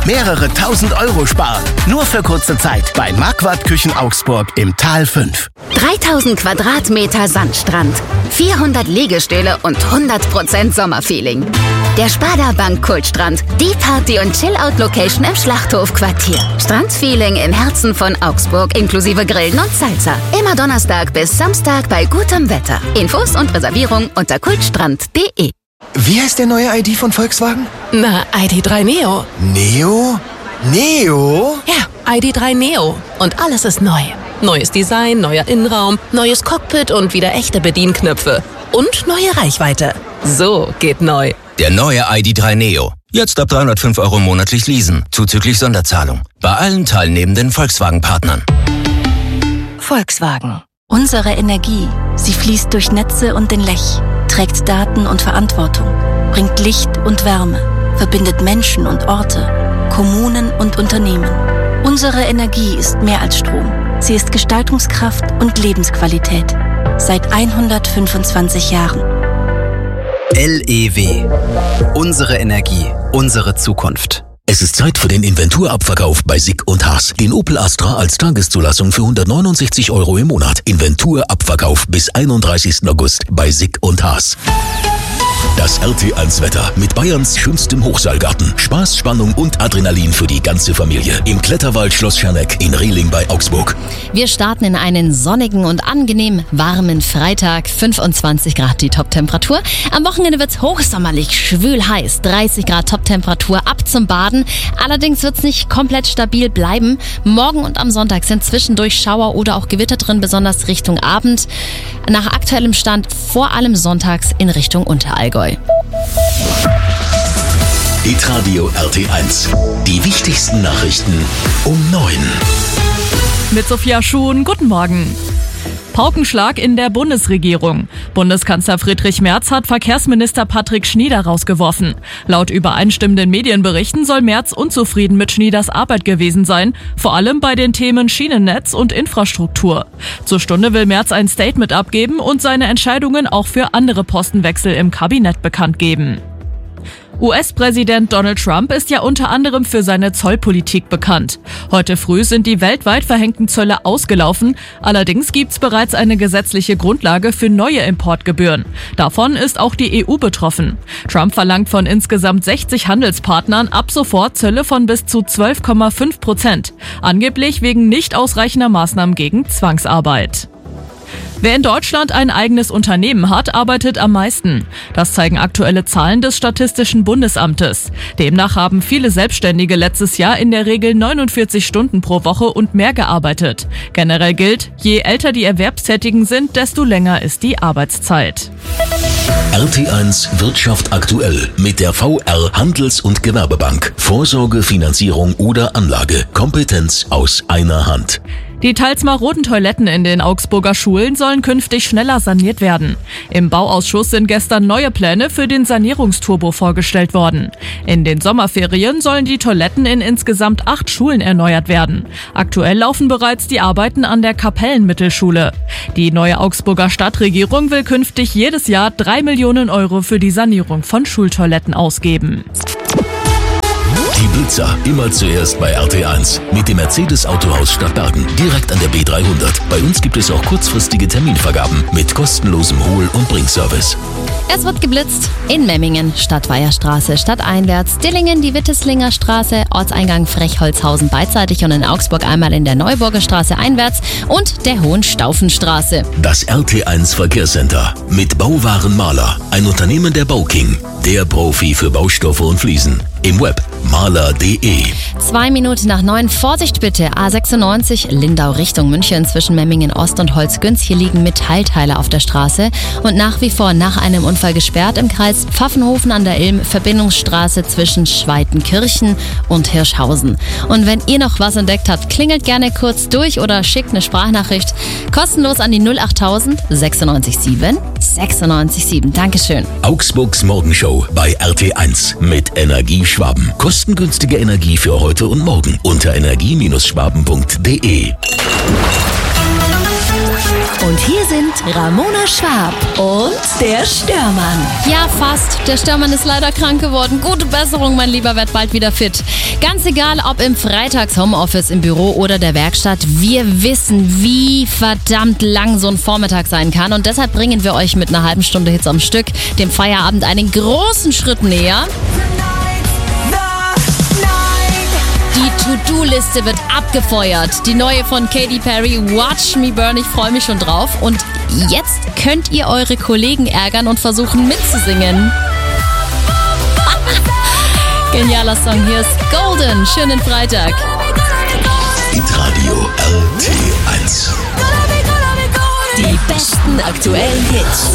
mehrere 1000 € sparen. Nur für kurze Zeit bei Marquardt Küchen Augsburg im Tal 5. 3000 Quadratmeter Sandstrand, 400 Liegestühle und 100% Sommerfeeling. Der Sparda Bank Kultstrand, die Party- und Chill-Out-Location im Schlachthofquartier. Strandfeeling im Herzen von Augsburg inklusive Grillen und Salsa. Immer Donnerstag bis Samstag bei gutem Wetter. Infos und Reservierung unter kultstrand.de. Wie heißt der neue ID von Volkswagen? Na, ID.3 Neo. Neo? Neo? Ja, ID.3 Neo. Und alles ist neu. Neues Design, neuer Innenraum, neues Cockpit und wieder echte Bedienknöpfe. Und neue Reichweite. So geht neu. Der neue ID.3 Neo. Jetzt ab 305 € monatlich leasen, zuzüglich Sonderzahlung. Bei allen teilnehmenden Volkswagen-Partnern. Volkswagen. Unsere Energie. Sie fließt durch Netze und den Lech, trägt Daten und Verantwortung, bringt Licht und Wärme, verbindet Menschen und Orte, Kommunen und Unternehmen. Unsere Energie ist mehr als Strom. Sie ist Gestaltungskraft und Lebensqualität. Seit 125 Jahren. LEW. Unsere Energie, unsere Zukunft. Es ist Zeit für den Inventurabverkauf bei SICK & Haas. Den Opel Astra als Tageszulassung für 169 € im Monat. Inventurabverkauf bis 31. August bei SICK & Haas. Das RT1-Wetter mit Bayerns schönstem Hochseilgarten. Spaß, Spannung und Adrenalin für die ganze Familie. Im Kletterwald Schloss Scherneck in Rehling bei Augsburg. Wir starten in einen sonnigen und angenehm warmen Freitag. 25 Grad die Toptemperatur. Am Wochenende wird's hochsommerlich, schwül heiß. 30 Grad Toptemperatur, ab zum Baden. Allerdings wird's nicht komplett stabil bleiben. Morgen und am Sonntag sind zwischendurch Schauer oder auch Gewitter drin, besonders Richtung Abend. Nach aktuellem Stand vor allem sonntags in Richtung Unterallgäu. Hitradio RT1. Die wichtigsten Nachrichten um 9. Mit Sophia Schuhn, guten Morgen. Paukenschlag in der Bundesregierung. Bundeskanzler Friedrich Merz hat Verkehrsminister Patrick Schnieder rausgeworfen. Laut übereinstimmenden Medienberichten soll Merz unzufrieden mit Schnieders Arbeit gewesen sein, vor allem bei den Themen Schienennetz und Infrastruktur. Zur Stunde will Merz ein Statement abgeben und seine Entscheidungen auch für andere Postenwechsel im Kabinett bekannt geben. US-Präsident Donald Trump ist ja unter anderem für seine Zollpolitik bekannt. Heute früh sind die weltweit verhängten Zölle ausgelaufen. Allerdings gibt's bereits eine gesetzliche Grundlage für neue Importgebühren. Davon ist auch die EU betroffen. Trump verlangt von insgesamt 60 Handelspartnern ab sofort Zölle von bis zu 12,5%. Angeblich wegen nicht ausreichender Maßnahmen gegen Zwangsarbeit. Wer in Deutschland ein eigenes Unternehmen hat, arbeitet am meisten. Das zeigen aktuelle Zahlen des Statistischen Bundesamtes. Demnach haben viele Selbstständige letztes Jahr in der Regel 49 Stunden pro Woche und mehr gearbeitet. Generell gilt, je älter die Erwerbstätigen sind, desto länger ist die Arbeitszeit. RT1 Wirtschaft aktuell mit der VR Handels- und Gewerbebank. Vorsorge, Finanzierung oder Anlage. Kompetenz aus einer Hand. Die teils maroden Toiletten in den Augsburger Schulen sollen künftig schneller saniert werden. Im Bauausschuss sind gestern neue Pläne für den Sanierungsturbo vorgestellt worden. In den Sommerferien sollen die Toiletten in insgesamt 8 Schulen erneuert werden. Aktuell laufen bereits die Arbeiten an der Kapellenmittelschule. Die neue Augsburger Stadtregierung will künftig jedes Jahr 3 Millionen € für die Sanierung von Schultoiletten ausgeben. Die Blitzer, immer zuerst bei RT1. Mit dem Mercedes-Autohaus Stadtbergen, direkt an der B300. Bei uns gibt es auch kurzfristige Terminvergaben mit kostenlosem Hol- und Bringservice. Es wird geblitzt in Memmingen, Stadtweierstraße, stadteinwärts, Dillingen, die Witteslinger Straße, Ortseingang Frechholzhausen beidseitig und in Augsburg einmal in der Neuburger Straße einwärts und der Hohenstaufenstraße. Das RT1 Verkehrscenter mit Bauwaren Maler, ein Unternehmen der Bauking, der Profi für Baustoffe und Fliesen. Im Web maler.de. 2 Minuten nach 9. Vorsicht bitte. A96 Lindau Richtung München zwischen Memmingen Ost und Holzgünz. Hier liegen Metallteile auf der Straße und nach wie vor nach einem Unfall gesperrt im Kreis Pfaffenhofen an der Ilm. Verbindungsstraße zwischen Schweitenkirchen und Hirschhausen. Und wenn ihr noch was entdeckt habt, klingelt gerne kurz durch oder schickt eine Sprachnachricht kostenlos an die 08000 96 7 96 7. Dankeschön. Augsburgs Morgenshow bei RT1 mit Energieschwaben. Kostengünstige Energie für heute und morgen unter energie-schwaben.de. Und hier sind Ramona Schwab und der Störmann. Ja, fast. Der Störmann ist leider krank geworden. Gute Besserung, mein Lieber, werd bald wieder fit. Ganz egal, ob im Freitags-Homeoffice, im Büro oder der Werkstatt, wir wissen, wie verdammt lang so ein Vormittag sein kann. Und deshalb bringen wir euch mit einer halben Stunde Hits am Stück dem Feierabend einen großen Schritt näher. Die To-Do-Liste wird abgefeuert. Die neue von Katy Perry, Watch Me Burn. Ich freue mich schon drauf. Und jetzt könnt ihr eure Kollegen ärgern und versuchen mitzusingen. Genialer Song. Hier ist Golden. Schönen Freitag. Hitradio RT1. Die besten aktuellen Hits.